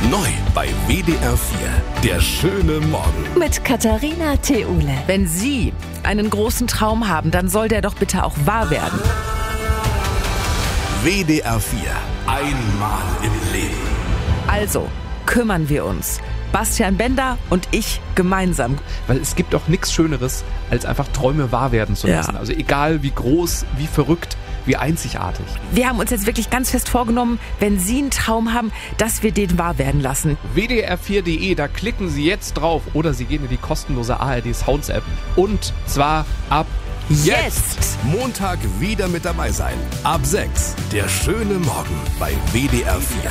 Neu bei WDR 4. Der schöne Morgen. Mit Katharina Theule. Wenn Sie einen großen Traum haben, dann soll der doch bitte auch wahr werden. WDR 4. Einmal im Leben. Also kümmern wir uns. Bastian Bender und ich gemeinsam. Weil es gibt doch nichts Schöneres, als einfach Träume wahr werden zu lassen. Ja. Also egal wie groß, wie verrückt, wie einzigartig. Wir haben uns jetzt wirklich ganz fest vorgenommen, wenn Sie einen Traum haben, dass wir den wahr werden lassen. WDR4.de, da klicken Sie jetzt drauf oder Sie gehen in die kostenlose ARD Sounds App. Und zwar ab jetzt. Montag wieder mit dabei sein. Ab 6. Der schöne Morgen bei WDR 4.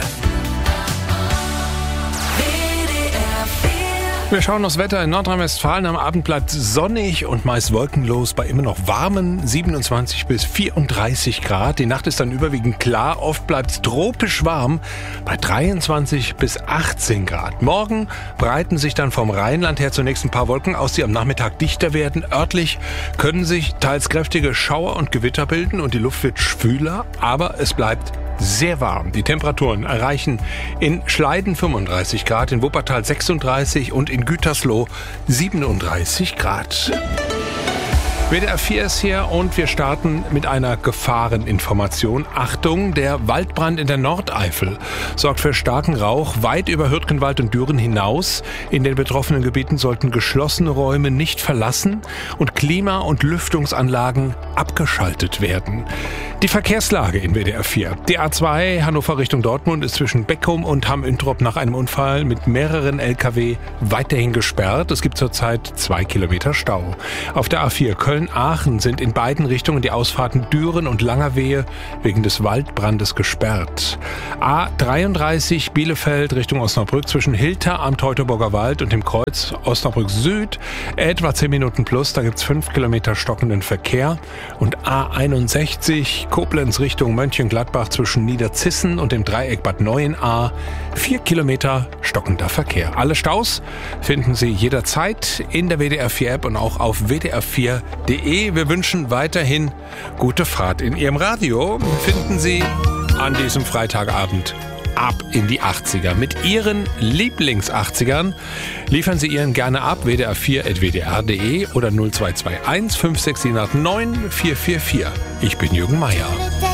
Wir schauen aufs Wetter in Nordrhein-Westfalen. Am Abend bleibt sonnig und meist wolkenlos bei immer noch warmen 27 bis 34 Grad. Die Nacht ist dann überwiegend klar. Oft bleibt es tropisch warm bei 23 bis 18 Grad. Morgen breiten sich dann vom Rheinland her zunächst ein paar Wolken aus, die am Nachmittag dichter werden. Örtlich können sich teils kräftige Schauer und Gewitter bilden und die Luft wird schwüler, aber es bleibt sehr warm. Die Temperaturen erreichen in Schleiden 35 Grad, in Wuppertal 36 und in Gütersloh 37 Grad. WDR 4 ist hier und wir starten mit einer Gefahreninformation. Achtung, der Waldbrand in der Nordeifel sorgt für starken Rauch weit über Hürtgenwald und Düren hinaus. In den betroffenen Gebieten sollten geschlossene Räume nicht verlassen und Klima- und Lüftungsanlagen abgeschaltet werden. Die Verkehrslage in WDR 4. Die A2 Hannover Richtung Dortmund ist zwischen Beckum und Hamm-Üntrop nach einem Unfall mit mehreren Lkw weiterhin gesperrt. Es gibt zurzeit 2 Kilometer Stau. Auf der A4 Köln-Aachen sind in beiden Richtungen die Ausfahrten Düren und Langerwehe wegen des Waldbrandes gesperrt. A33 Bielefeld Richtung Osnabrück zwischen Hilter am Teutoburger Wald und dem Kreuz Osnabrück Süd etwa 10 Minuten plus. Da gibt es 5 Kilometer stockenden Verkehr. Und A61 Koblenz Richtung Mönchengladbach zwischen Niederzissen und dem Dreieck Bad Neuenahr 4 Kilometer stockender Verkehr. Alle Staus finden Sie jederzeit in der WDR 4 App und auch auf WDR4.de. Wir wünschen weiterhin gute Fahrt. In Ihrem Radio finden Sie an diesem Freitagabend Ab in die 80er. Mit Ihren Lieblings-80ern liefern Sie Ihren gerne ab, wdr4.wdr.de oder 0221 56789 444. Ich bin Jürgen Meier.